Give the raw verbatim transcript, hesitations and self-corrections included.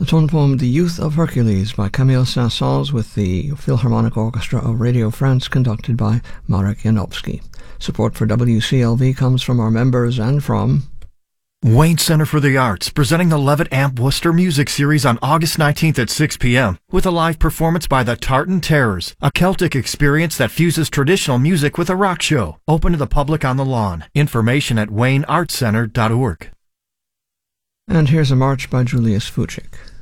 The tone poem The Youth of Hercules by Camille Saint-Saëns with the Philharmonic Orchestra of Radio France conducted by Marek Janowski. Support for W C L V comes from our members and from Wayne Center for the Arts, presenting the Levitt Amp Worcester Music Series on August nineteenth at six p.m. with a live performance by the Tartan Terrors, a Celtic experience that fuses traditional music with a rock show. Open to the public on the lawn. Information at wayne arts center dot org. And here's a march by Julius Fuchik.